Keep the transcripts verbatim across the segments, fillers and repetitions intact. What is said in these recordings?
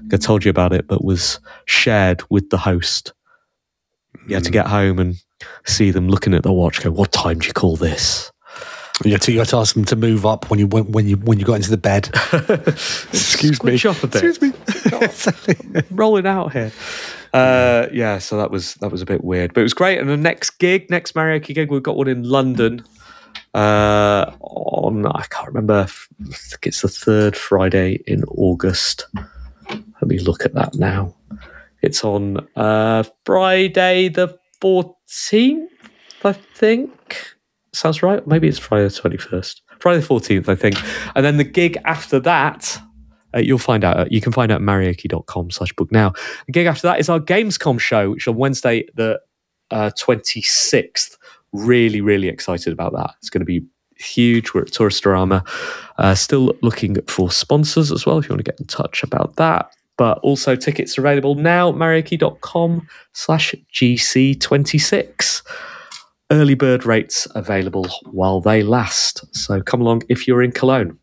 I told you about it, but was shared with the host. You had to get home and see them looking at the watch, go, what time do you call this? You had to, you had to ask them to move up when you went, when you when you got into the bed. Excuse Switch me. up a bit. Excuse me. Rolling out here. Uh, yeah, so that was that was a bit weird, but it was great. And the next gig, next Mariachi gig, we've got one in London. Uh, on I can't remember. I think it's the third Friday in August. Let me look at that now. It's on uh, Friday the fourteenth, I think. Sounds right. Maybe it's Friday the twenty-first. Friday the fourteenth, I think. And then the gig after that, uh, you'll find out. You can find out at mariachi.com slash book now. The gig after that is our Gamescom show, which is on Wednesday the uh, twenty-sixth. Really, really excited about that. It's going to be huge. We're at Touristorama. Uh, still looking for sponsors as well, if you want to get in touch about that. But also tickets are available now, mariachi.com slash GC26. Early bird rates available while they last. So come along if you're in Cologne.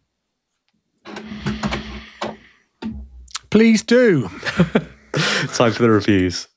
Please do. Time for the reviews.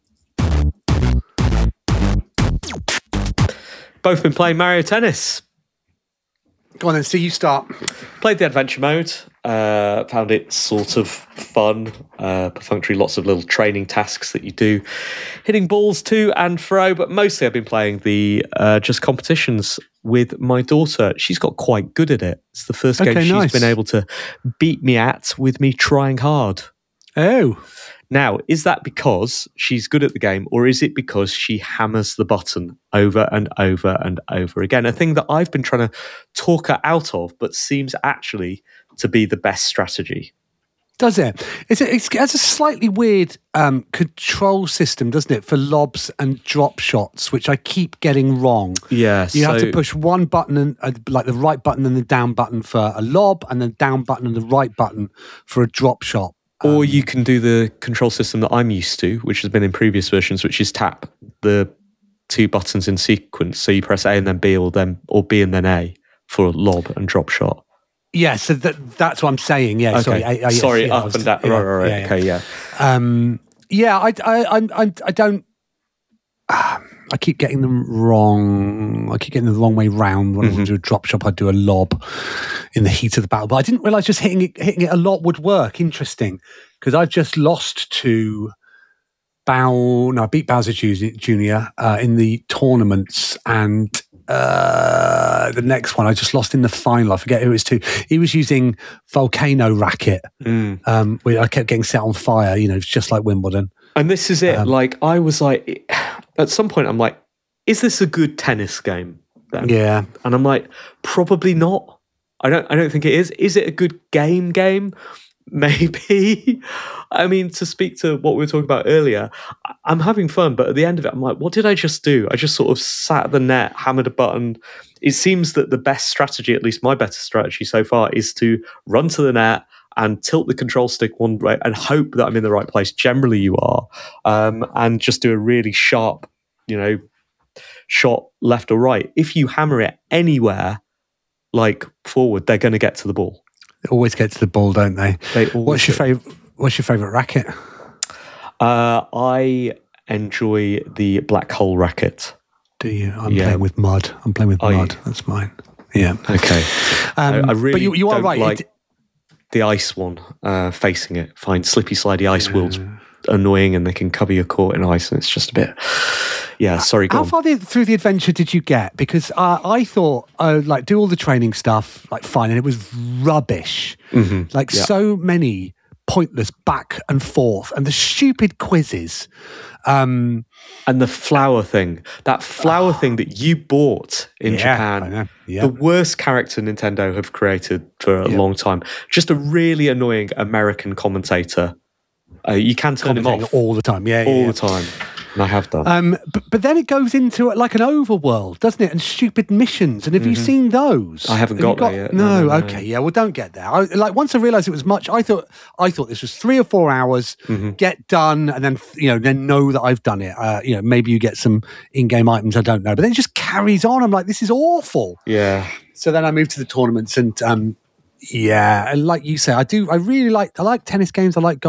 Both been playing Mario Tennis. Go on then, so you start. Played the adventure mode. Uh, found it sort of fun. Uh, perfunctory, lots of little training tasks that you do. Hitting balls to and fro, but mostly I've been playing the uh, just competitions with my daughter. She's got quite good at it. It's the first Okay, game she's nice. been able to beat me at with me trying hard. Oh. Now, is that because she's good at the game, or is it because she hammers the button over and over and over again? A thing that I've been trying to talk her out of, but seems actually to be the best strategy. Does it? It's a, it's, it has a slightly weird um, control system, doesn't it, for lobs and drop shots, which I keep getting wrong. Yeah. You so, have to push one button, and uh, like the right button and the down button for a lob, and the down button and the right button for a drop shot. Or you can do the control system that I'm used to, which has been in previous versions, which is tap the two buttons in sequence. So you press A and then B, or then or B and then A for lob and drop shot. Yeah, so that, that's what I'm saying. Yeah, Okay. sorry. I, I, yes, sorry, yeah, I up was- and down. yeah, right, right, right. yeah, yeah. Okay, yeah. Um, yeah, I, I, I, I, I don't. I keep getting them wrong. I keep getting them the wrong way round. When Mm-hmm. I want to do a drop shot, I do a lob in the heat of the battle. But I didn't realise just hitting it, hitting it a lot would work. Interesting, because I've just lost to Bow. No, I beat Bowser Junior uh, in the tournaments, and uh, the next one I just lost in the final. I forget who it was to. He was using Volcano Racket. Mm. Um, where I kept getting set on fire. You know, it's just like Wimbledon. And this is it. Um, like, I was like, at some point, I'm like, is this a good tennis game? Then? Yeah. And I'm like, probably not. I don't. I don't think it is. Is it a good game? Game? Maybe. I mean, to speak to what we were talking about earlier, I- I'm having fun, but at the end of it, I'm like, what did I just do? I just sort of sat at the net, hammered a button. It seems that the best strategy, at least my better strategy so far, is to run to the net and tilt the control stick one way and hope that I'm in the right place. Generally, you are, um, and just do a really sharp, you know, shot left or right. If you hammer it anywhere, like forward, they're going to get to the ball. They always get to the ball, don't they? They always What's your do. favorite? What's your favorite racket? Uh, I enjoy the black hole racket. Do you? I'm Yeah. playing with mud. I'm playing with Are you? mud. That's mine. Yeah. Okay, Um, I, I really but you, you are don't right. like It- the ice one. Uh, facing it, find slippy, slidey ice wheels annoying, and they can cover your court in ice, and it's just a bit. Yeah, sorry. Go How on. far the, through the adventure did you get? Because uh, I thought, uh, like, do all the training stuff, like, fine, and it was rubbish. Mhm. Like, Yeah. so many pointless back and forth, and the stupid quizzes. Um, And the flower thing, that flower thing that you bought in Yeah, Japan, I know. Yeah. the worst character Nintendo have created for a Yeah. long time. Just a really annoying American commentator. Uh, you can turn him commentating off all the time. Yeah, yeah, all yeah. the time, and I have done. Um, but, but then it goes into like an overworld, doesn't it? And stupid missions. And have you seen those? I haven't Have you got there yet. No, No, no, no. okay, yeah. Well, don't get there. I, like once I realised it was much, I thought I thought this was three or four hours, Mm-hmm. get done, and then you know, then know that I've done it. Uh, you know, maybe you get some in-game items. I don't know, but then it just carries on. I'm like, this is awful. Yeah. So then I moved to the tournaments, and um, yeah, and like you say, I do. I really like. I like tennis games. I like golf.